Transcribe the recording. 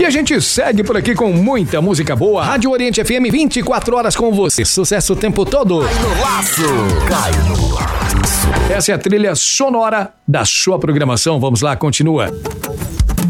a gente segue por aqui com muita música boa. Rádio Oriente FM, 24 horas com você. Sucesso o tempo todo. Cai no laço. Cai no laço. Essa é a trilha sonora da sua programação. Vamos lá, continua.